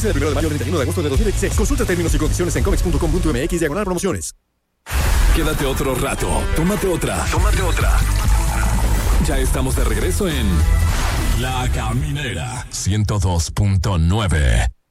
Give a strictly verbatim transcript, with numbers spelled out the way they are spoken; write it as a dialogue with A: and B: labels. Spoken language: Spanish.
A: Vigencia del primero de mayo al treinta y uno de agosto de dos mil veintiséis. Consulta términos y condiciones en comex punto com punto m x diagonal promociones.
B: Quédate otro rato. Tómate otra. Tómate otra. Ya estamos de regreso en La Caminera ciento dos punto nueve.